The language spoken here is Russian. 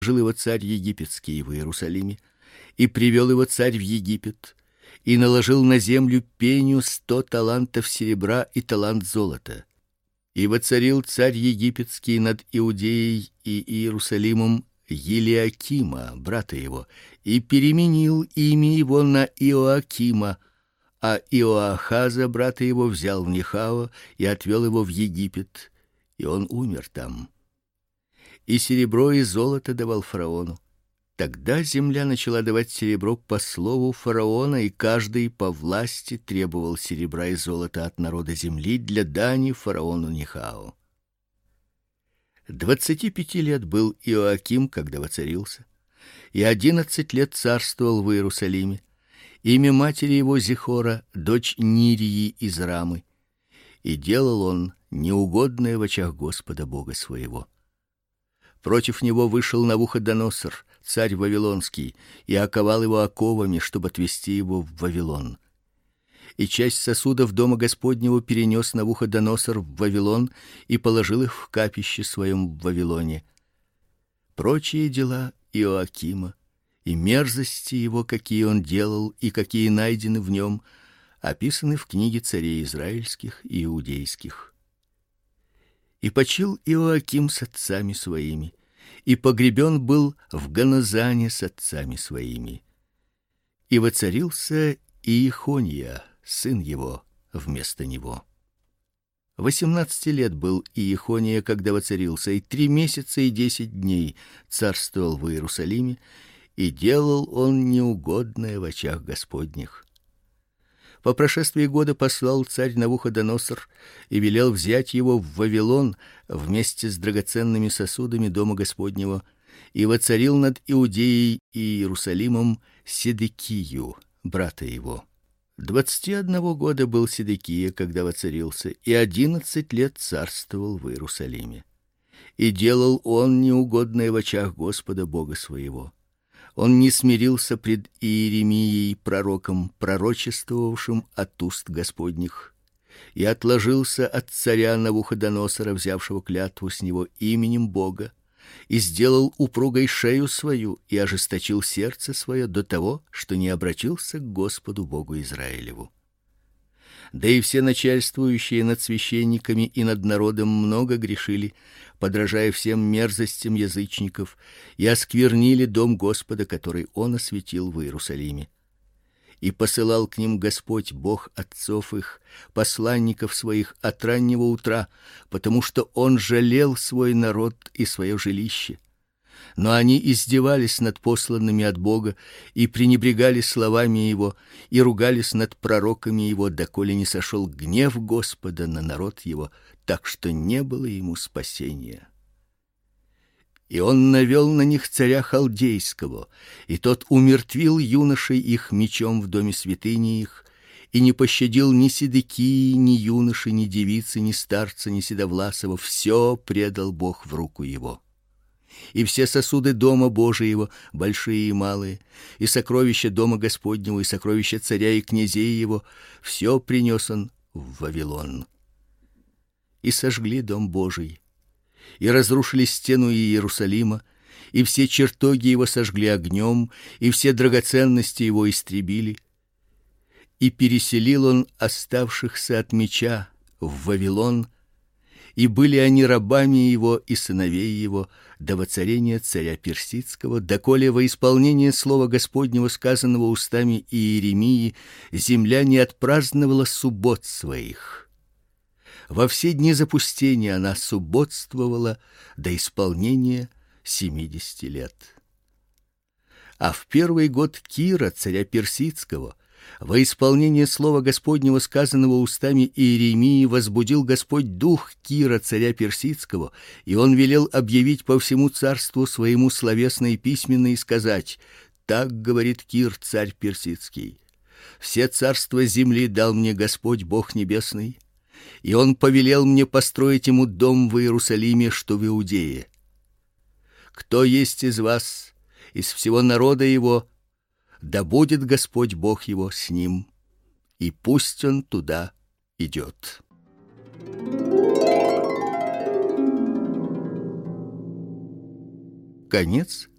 жил его царь египетский в Иерусалиме, и привел его царь в Египет, и наложил на землю пеню 100 талантов серебра и талант золота. И воцарил царь египетский над Иудеей и Иерусалимом Елиакима, брата его, и переменил имя его на Иоакима, а Иоахаза, брата его, взял в Нехао и отвел его в Египет, и он умер там. И серебро и золото давал фараону. Тогда земля начала давать серебро по слову фараона, и каждый по власти требовал серебра и золота от народа земли для дани фараону Нехао. 25 лет был Иоаким, когда воцарился, и 11 лет царствовал в Иерусалиме. Имя матери его Зихора, дочь Нирии из Рамы, и делал он неугодное в очах Господа Бога своего. Против него вышел Навуходоносор, царь вавилонский, и оковал его оковами, чтобы отвести его в Вавилон. И часть сосудов дома Господнего перенес Навуходоносор в Вавилон и положил их в капище своем в Вавилоне. Прочие дела Иоакима и мерзости его, какие он делал и какие найдены в нем, описаны в книге царей израильских и иудейских. И почил Иоаким с отцами своими, и погребен был в Ганазане с отцами своими. И воцарился Иехония, сын его, вместо него. 18 лет был Иехония, когда воцарился, и 3 месяца и 10 дней царствовал в Иерусалиме, и делал он неугодное в очах Господних. По прошествии года послал царь Навуходоносор и велел взять его в Вавилон вместе с драгоценными сосудами дома Господнего, и воцарил над Иудеей и Иерусалимом Седекию, брата его. 21 года был Седекия, когда воцарился, и 11 лет царствовал в Иерусалиме. И делал он неугодное в очах Господа Бога своего. Он не смирился пред Иеремией пророком, пророчествовавшим от уст Господних, и отложился от царя Навуходоносора, взявшего клятву с него именем Бога, и сделал упругой шею свою, и ожесточил сердце свое до того, что не обратился к Господу Богу Израилеву. Да и все начальствующие над священниками и над народом много грешили, подражая всем мерзостям язычников, и осквернили дом Господа, который он осветил в Иерусалиме. И посылал к ним Господь Бог отцов их, посланников своих от раннего утра, потому что он жалел свой народ и свое жилище. Но они издевались над посланными от Бога и пренебрегали словами его, и ругались над пророками его, доколе не сошел гнев Господа на народ его, так что не было ему спасения. И он навел на них царя халдейского, и тот умертвил юношей их мечом в доме святыни их, и не пощадил ни седокии, ни юноши, ни девицы, ни старца, ни седовласого, все предал Бог в руку его. И все сосуды дома Божиего, большие и малые, и сокровища дома Господнего, и сокровища царя и князей его, все принес он в Вавилон. И сожгли дом Божий, и разрушили стену Иерусалима, и все чертоги его сожгли огнем, и все драгоценности его истребили. И переселил он оставшихся от меча в Вавилон, и были они рабами его и сыновей его до воцарения царя персидского, доколе во исполнение слова Господнего, сказанного устами Иеремии, земля не отпраздновала суббот своих. Во все дни запустения она субботствовала до исполнения 70 лет. А в первый год Кира, царя персидского, во исполнение слова Господнего, сказанного устами Иеремии, возбудил Господь дух Кира, царя персидского, и он велел объявить по всему царству своему словесно и письменно и сказать: так говорит Кир, царь персидский: все царства земли дал мне Господь Бог небесный, и он повелел мне построить ему дом в Иерусалиме, что в Иудее. Кто есть из вас, из всего народа его, да будет Господь Бог его с ним, и пусть он туда идет. Конец